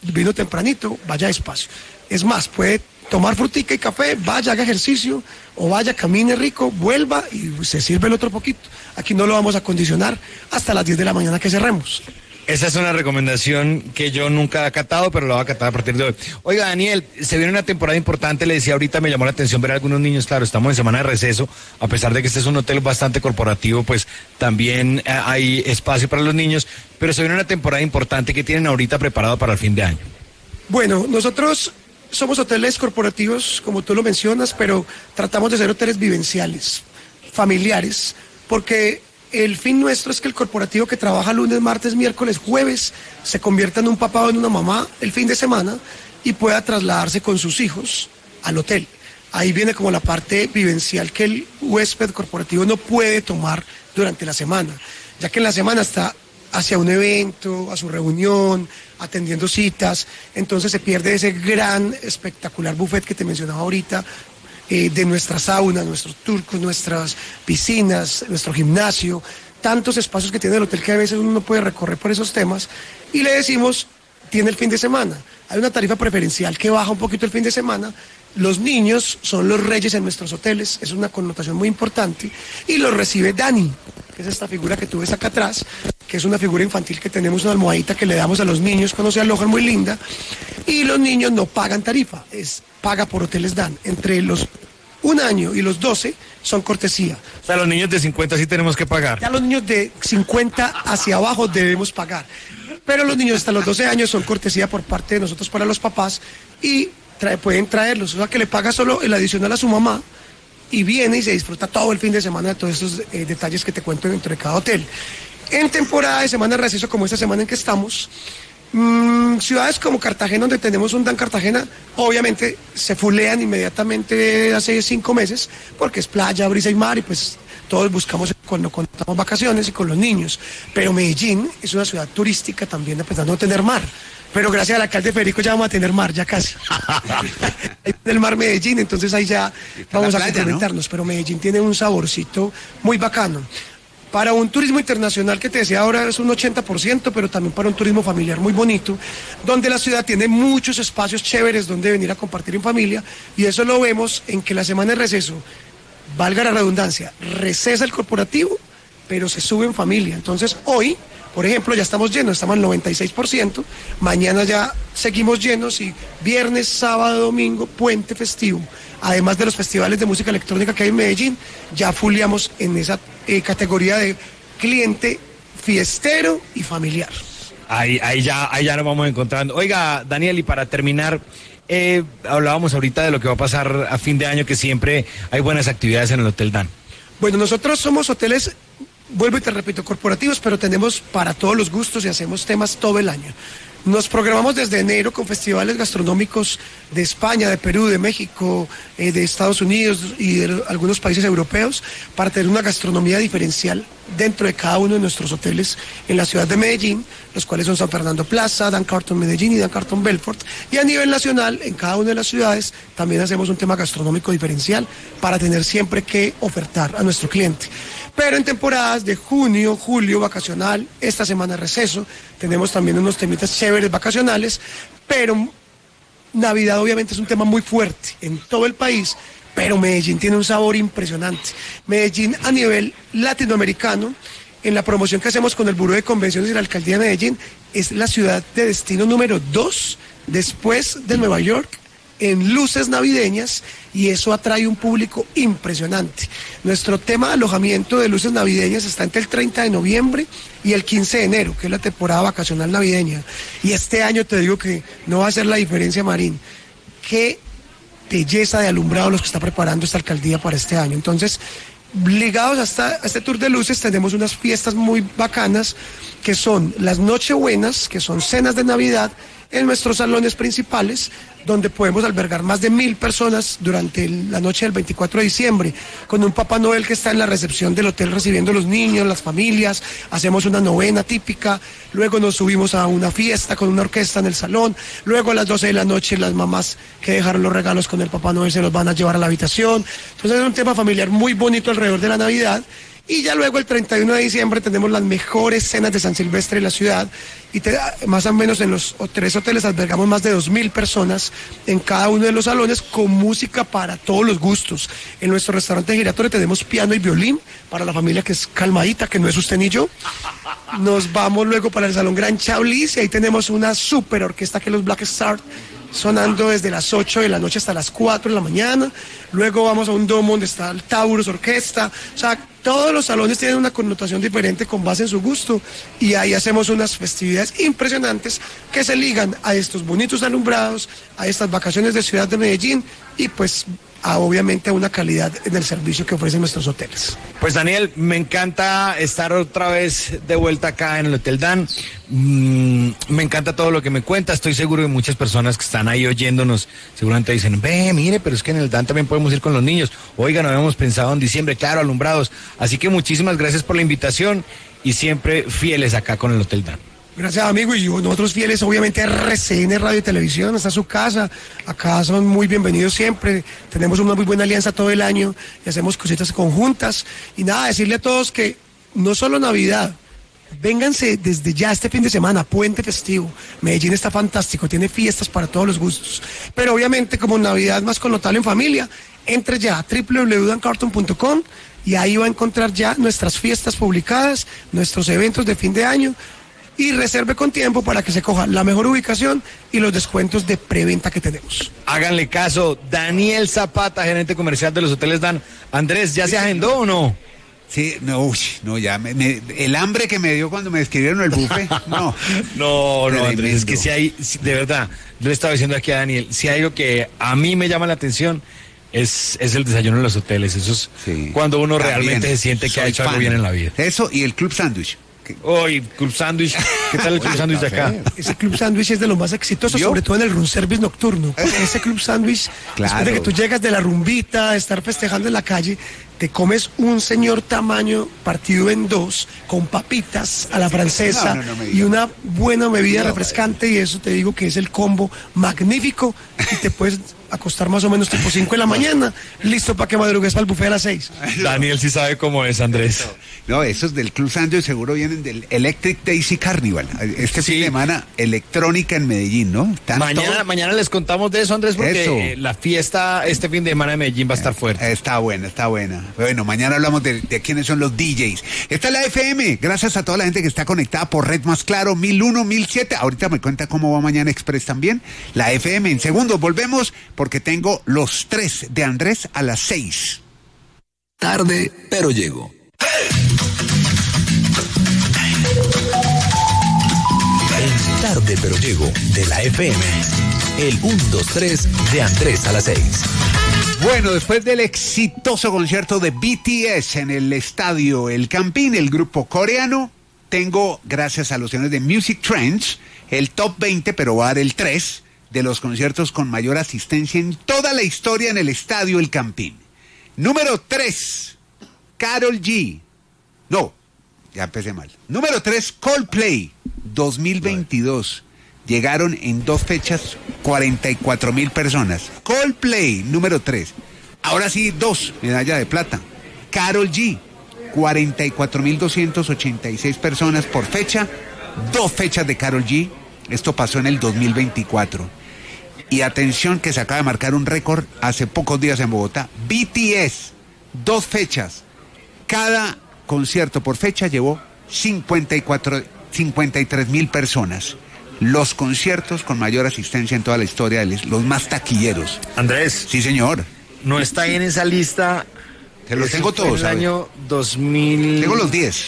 vino tempranito, vaya despacio. Es más, puede tomar frutica y café, vaya, haga ejercicio, o vaya, camine rico, vuelva y se sirve el otro poquito. Aquí no lo vamos a condicionar hasta las 10 de la mañana que cerremos. Esa es una recomendación que yo nunca he acatado, pero la voy a acatar a partir de hoy. Oiga, Daniel, se viene una temporada importante, le decía ahorita, me llamó la atención ver a algunos niños, claro, estamos en semana de receso, a pesar de que este es un hotel bastante corporativo, pues también hay espacio para los niños, pero se viene una temporada importante que tienen ahorita preparado para el fin de año. Bueno, nosotros somos hoteles corporativos, como tú lo mencionas, pero tratamos de ser hoteles vivenciales, familiares, porque el fin nuestro es que el corporativo que trabaja lunes, martes, miércoles, jueves, se convierta en un papá o en una mamá el fin de semana y pueda trasladarse con sus hijos al hotel. Ahí viene como la parte vivencial que el huésped corporativo no puede tomar durante la semana, ya que en la semana está hacia un evento, a su reunión, atendiendo citas, entonces se pierde ese gran, espectacular buffet que te mencionaba ahorita, de nuestra sauna, nuestros turcos, nuestras piscinas, nuestro gimnasio, tantos espacios que tiene el hotel que a veces uno no puede recorrer por esos temas, y le decimos, tiene el fin de semana. Hay una tarifa preferencial que baja un poquito el fin de semana. Los niños son los reyes en nuestros hoteles, es una connotación muy importante, y los recibe Dani, que es esta figura que tú ves acá atrás, que es una figura infantil que tenemos, una almohadita que le damos a los niños cuando se alojan, muy linda, y los niños no pagan tarifa, es paga por Hoteles Dan. Entre los 1 año y los 12 son cortesía. O sea, los niños de 50 sí tenemos que pagar. Ya los niños de 50 hacia abajo debemos pagar, pero los niños hasta los 12 años son cortesía por parte de nosotros para los papás, y pueden traerlos, o sea que le paga solo el adicional a su mamá y viene y se disfruta todo el fin de semana de todos esos detalles que te cuento dentro de cada hotel. En temporada de semana de receso como esta semana en que estamos, ciudades como Cartagena, donde tenemos un Dan Cartagena, obviamente se fulean inmediatamente hace 5 meses, porque es playa, brisa y mar, y pues todos buscamos cuando contamos vacaciones y con los niños. Pero Medellín es una ciudad turística también, a pesar de no tener mar. Pero gracias al alcalde Federico ya vamos a tener mar, ya casi. El mar Medellín, entonces ahí ya vamos a complementarnos, ¿no? Pero Medellín tiene un saborcito muy bacano. Para un turismo internacional que te decía ahora es un 80%, pero también para un turismo familiar muy bonito, donde la ciudad tiene muchos espacios chéveres donde venir a compartir en familia, y eso lo vemos en que la semana de receso, valga la redundancia, recesa el corporativo, pero se sube en familia. Entonces hoy, por ejemplo, ya estamos llenos, estamos al 96%, mañana ya seguimos llenos, y viernes, sábado, domingo, puente festivo, además de los festivales de música electrónica que hay en Medellín, ya fuliamos en esa categoría de cliente fiestero y familiar. Ahí ya nos vamos encontrando. Oiga, Daniel, y para terminar, hablábamos ahorita de lo que va a pasar a fin de año, que siempre hay buenas actividades en el Hotel Dan. Bueno, nosotros somos hoteles, vuelvo y te repito, corporativos, pero tenemos para todos los gustos y hacemos temas todo el año. Nos programamos desde enero con festivales gastronómicos de España, de Perú, de México, de Estados Unidos y de algunos países europeos, para tener una gastronomía diferencial dentro de cada uno de nuestros hoteles en la ciudad de Medellín, los cuales son San Fernando Plaza, Dan Carton Medellín y Dan Carton Belfort. Y a nivel nacional, en cada una de las ciudades, también hacemos un tema gastronómico diferencial para tener siempre que ofertar a nuestro cliente. Pero en temporadas de junio, julio, vacacional, esta semana de receso, tenemos también unos temitas chéveres vacacionales, pero Navidad obviamente es un tema muy fuerte en todo el país, pero Medellín tiene un sabor impresionante. Medellín a nivel latinoamericano, en la promoción que hacemos con el Buró de Convenciones y la Alcaldía de Medellín, es la ciudad de destino número 2 después de Nueva York en luces navideñas, y eso atrae un público impresionante. Nuestro tema de alojamiento de luces navideñas está entre el 30 de noviembre y el 15 de enero, que es la temporada vacacional navideña. Y este año te digo que no va a ser la diferencia, Marín. Qué belleza de alumbrado los que está preparando esta alcaldía para este año. Entonces, ligados a este tour de luces, tenemos unas fiestas muy bacanas, que son las Nochebuenas, que son cenas de Navidad, en nuestros salones principales, donde podemos albergar más de 1,000 personas durante la noche del 24 de diciembre, con un Papá Noel que está en la recepción del hotel recibiendo a los niños, las familias, hacemos una novena típica, luego nos subimos a una fiesta con una orquesta en el salón, luego a las 12 de la noche las mamás que dejaron los regalos con el Papá Noel se los van a llevar a la habitación. Entonces es un tema familiar muy bonito alrededor de la Navidad. Y ya luego el 31 de diciembre tenemos las mejores cenas de San Silvestre en la ciudad y más o menos en los 3 hoteles albergamos más de 2,000 personas en cada uno de los salones con música para todos los gustos. En nuestro restaurante giratorio tenemos piano y violín para la familia que es calmadita, que no es usted ni yo. Nos vamos luego para el Salón Gran Chablis y ahí tenemos una super orquesta que es los Black Star, sonando desde las 8 de la noche hasta las 4 de la mañana. Luego vamos a un domo donde está el Taurus Orquesta. O sea, todos los salones tienen una connotación diferente con base en su gusto y ahí hacemos unas festividades impresionantes que se ligan a estos bonitos alumbrados, a estas vacaciones de Ciudad de Medellín y pues obviamente a una calidad en el servicio que ofrecen nuestros hoteles. Pues Daniel, me encanta estar otra vez de vuelta acá en el Hotel Dan. Me encanta todo lo que me cuenta. Estoy seguro que muchas personas que están ahí oyéndonos seguramente dicen, mire, pero es que en el Dan también podemos ir con los niños. Oiga, no habíamos pensado en diciembre, claro, alumbrados. Así que muchísimas gracias por la invitación y siempre fieles acá con el Hotel Dan. Gracias, amigo, y nosotros fieles obviamente a RCN Radio y Televisión, está su casa, acá son muy bienvenidos siempre, tenemos una muy buena alianza todo el año y hacemos cositas conjuntas y nada, decirle a todos que no solo Navidad, vénganse desde ya este fin de semana, puente festivo, Medellín está fantástico, tiene fiestas para todos los gustos, pero obviamente como Navidad más connotable en familia, entre ya a www.dancarton.com y ahí va a encontrar ya nuestras fiestas publicadas, nuestros eventos de fin de año, y reserve con tiempo para que se coja la mejor ubicación y los descuentos de preventa que tenemos. Háganle caso, Daniel Zapata, gerente comercial de los Hoteles Dan. Andrés, ¿ya se agendó o no? Sí, no, ya, el hambre que me dio cuando me describieron el buffet, no. No, Andrés, es que de verdad, yo le estaba diciendo aquí a Daniel, si hay algo que a mí me llama la atención, es el desayuno en los hoteles. Eso es cuando uno realmente se siente que ha hecho algo bien en la vida. Eso y el Club Sándwich. Hoy, Club Sándwich. ¿Qué tal el Club Sándwich de acá? Ese Club Sándwich es de los más exitosos, sobre todo en el room service nocturno. Ese Club Sándwich, después de que tú llegas de la rumbita, de estar festejando en la calle, te comes un señor tamaño partido en dos, con papitas a la francesa y una buena bebida refrescante, y eso te digo que es el combo magnífico, y te puedes acostar más o menos tipo 5 de la mañana, listo para que madrugues para el buffet a las 6. Daniel sí sabe cómo es, Andrés. No, esos del Club Sándwich seguro vienen del Electric Daisy Carnival. Fin de semana, electrónica en Medellín, ¿no? Mañana les contamos de eso, Andrés, porque la fiesta este fin de semana de Medellín va a estar fuerte. Está buena. Bueno, mañana hablamos de quiénes son los DJs. Esta es la FM, gracias a toda la gente que está conectada por Red Más Claro, 1001, 1007. Ahorita me cuenta cómo va Mañana Express también. La FM, en segundos volvemos, porque tengo los 3 de Andrés a las 6. Tarde, pero llego. En Tarde, pero llego, de la FM. El 1, 2, 3 de Andrés a las 6. Bueno, después del exitoso concierto de BTS en el estadio El Campín, el grupo coreano, tengo, gracias a los señores de Music Trends, el top 20, pero va a dar el 3, de los conciertos con mayor asistencia en toda la historia en el estadio El Campín. Número 3, Karol G. No, ya empecé mal. Número 3, Coldplay, 2022. Llegaron en 2 fechas 44,000 personas. Coldplay, número 3. Ahora sí, 2, medalla de plata. Karol G, 44,286 personas por fecha. 2 fechas de Karol G. Esto pasó en el 2024. Y atención que se acaba de marcar un récord hace pocos días en Bogotá. BTS, 2 fechas. Cada concierto por fecha llevó 53,000 personas. Los conciertos con mayor asistencia en toda la historia, los más taquilleros. Andrés. Sí, señor. No está ahí en esa lista. Te los tengo todos. En el año 2000. Tengo los 10.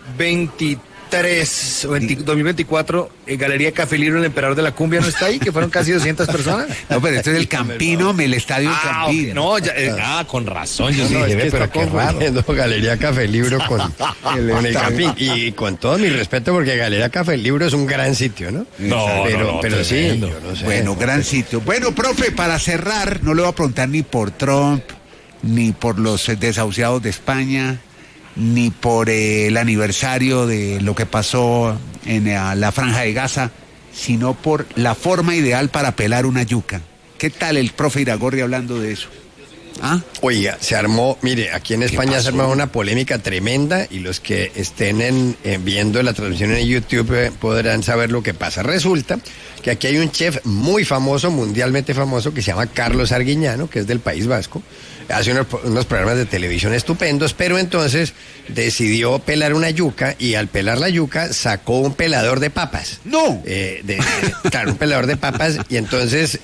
2024, Galería Café Libro, el Emperador de la Cumbia, ¿no está ahí? Que fueron casi 200 personas. No, pero este es el Campino, el estadio Campino. Okay. No, con razón. Yo sí dije, pero qué raro. Galería Café Libro con el Campín. Y con todo mi respeto, porque Galería Café Libro es un gran sitio, ¿no? Pero sí, yo no sé. Bueno, gran sitio. Bueno, profe, para cerrar, no le voy a preguntar ni por Trump, ni por los desahuciados de España, ni por el aniversario de lo que pasó en la Franja de Gaza, sino por la forma ideal para pelar una yuca. ¿Qué tal el profe Iragorri hablando de eso? Oiga, se armó, mire, aquí en España se armó una polémica tremenda y los que estén viendo la transmisión en YouTube podrán saber lo que pasa. Resulta que aquí hay un chef muy famoso, mundialmente famoso, que se llama Carlos Arguiñano, que es del País Vasco. Hace unos programas de televisión estupendos, pero entonces decidió pelar una yuca y al pelar la yuca sacó un pelador de papas. ¡No! Claro, un pelador de papas, y entonces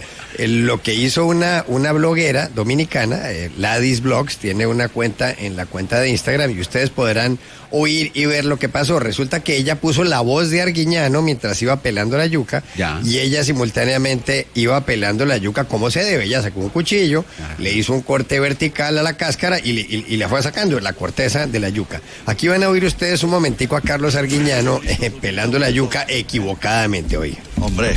lo que hizo una bloguera dominicana, Ladis Blogs, tiene una cuenta en la cuenta de Instagram y ustedes podrán oír y ver lo que pasó. Resulta que ella puso la voz de Arguiñano mientras iba pelando la yuca, y ella simultáneamente iba pelando la yuca como se debe. Ella sacó un cuchillo, le hizo un corte vertical a la cáscara y la fue sacando la corteza de la yuca. Aquí van a oír ustedes un momentico a Carlos Arguiñano pelando la yuca equivocadamente, oiga. Hombre,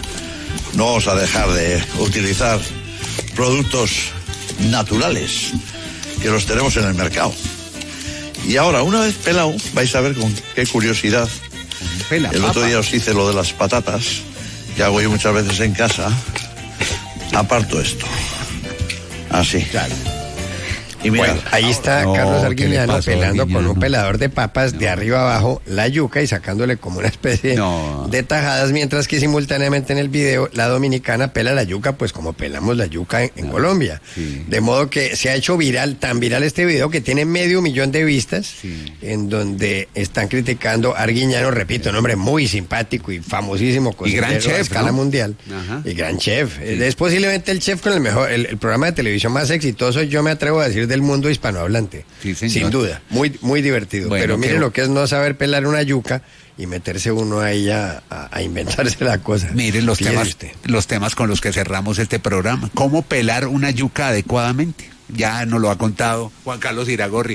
no vamos a dejar de utilizar productos naturales que los tenemos en el mercado. Y ahora, una vez pelado, vais a ver con qué curiosidad. El otro día os hice lo de las patatas, que hago yo muchas veces en casa. Aparto esto. Así. Claro. Y mira, bueno, ahí está Carlos Arguiñano pelando con un pelador de papas de arriba abajo la yuca y sacándole como una especie de tajadas, mientras que simultáneamente en el video la dominicana pela la yuca pues como pelamos la yuca en Colombia. Sí. De modo que se ha hecho tan viral este video que tiene 500,000 de vistas, en donde están criticando a Arguiñano, repito, un hombre muy simpático y famosísimo cocinero, y gran chef, a escala mundial. Ajá. Y gran chef. Sí. Es posiblemente el chef con el programa de televisión más exitoso, yo me atrevo a decir, del mundo hispanohablante, sin duda, muy, muy divertido. Bueno, pero mire lo que es no saber pelar una yuca y meterse uno ahí a inventarse la cosa. Mire los temas con los que cerramos este programa. ¿Cómo pelar una yuca adecuadamente? Ya nos lo ha contado Juan Carlos Iragorri.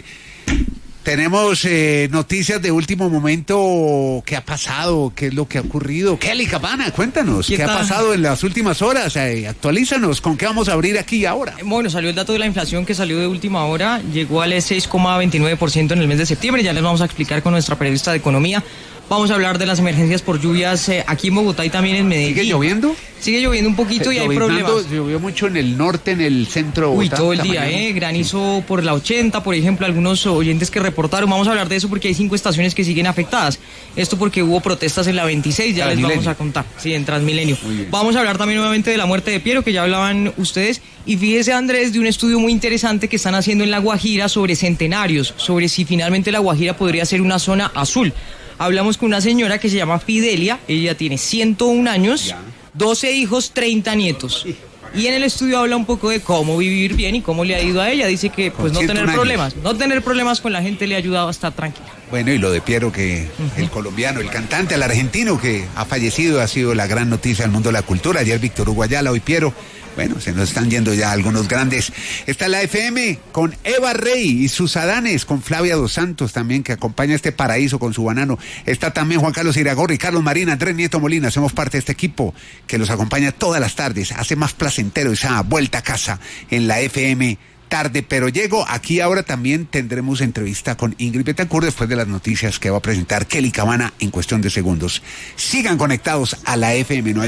Tenemos noticias de último momento. ¿Qué ha pasado? ¿Qué es lo que ha ocurrido? Kelly Cabana, cuéntanos. ¿Qué ha pasado en las últimas horas? Actualízanos. ¿Con qué vamos a abrir aquí y ahora? Bueno, salió el dato de la inflación que salió de última hora. Llegó al 6,29% en el mes de septiembre. Ya les vamos a explicar con nuestra periodista de economía. Vamos a hablar de las emergencias por lluvias aquí en Bogotá y también en Medellín. ¿Sigue lloviendo? Sigue lloviendo un poquito y hay problemas. Llovió mucho en el norte, en el centro de Bogotá. Todo el día, granizo por la 80, por ejemplo, algunos oyentes que reportaron. Vamos a hablar de eso porque hay 5 estaciones que siguen afectadas. Esto porque hubo protestas en la 26, ya les vamos a contar. Sí, en Transmilenio. Vamos a hablar también nuevamente de la muerte de Piero, que ya hablaban ustedes. Y fíjese, Andrés, de un estudio muy interesante que están haciendo en La Guajira sobre centenarios, sobre si finalmente La Guajira podría ser una zona azul. Hablamos con una señora que se llama Fidelia, ella tiene 101 años, 12 hijos, 30 nietos. Y en el estudio habla un poco de cómo vivir bien y cómo le ha ido a ella. Dice que pues no tener problemas con la gente le ha ayudado a estar tranquila. Bueno, y lo de Piero, que el colombiano, el cantante, el argentino que ha fallecido, ha sido la gran noticia del mundo de la cultura. Ayer Víctor Hugo Ayala, hoy Piero. Bueno, se nos están yendo ya algunos grandes. Está la FM con Eva Rey y sus Adanes, con Flavia Dos Santos también, que acompaña este paraíso con su banano. Está también Juan Carlos Iragorri, Carlos Marín, Andrés Nieto Molina. Somos parte de este equipo que los acompaña todas las tardes. Hace más placentero esa vuelta a casa en la FM Tarde Pero Llego. Aquí ahora también tendremos entrevista con Ingrid Betancourt después de las noticias que va a presentar Kelly Cabana en cuestión de segundos. Sigan conectados a la FM.